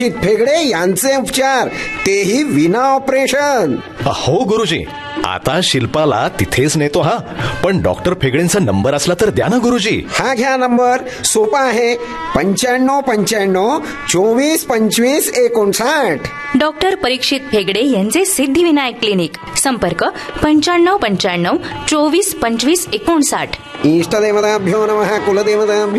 फेगडे यांचे उपचार, तेही विना ऑपरेशन. हो गुरुजी, आता शिल्पाला तिथेच नेतो. हा, पण डॉक्टर फेगडेंचा नंबर असला तर द्या ना गुरुजी. हा घ्या नंबर, सोपा आहे. 9595242559. डॉक्टर परीक्षित फेगडे यांचे सिद्धिविनायक क्लिनिक. संपर्क 9595242559. इष्टदेवताभ्यो नमः. कुलदेवताभ्यो